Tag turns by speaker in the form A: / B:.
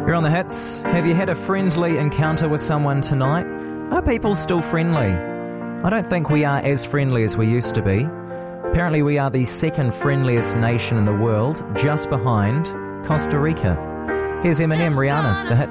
A: You're on the hits. Have you had a friendly encounter with someone tonight? Are people still friendly? I don't think we are as friendly as we used to be. Apparently we are the second friendliest nation in the world, just behind Costa Rica. Here's Eminem, Rihanna, the hits.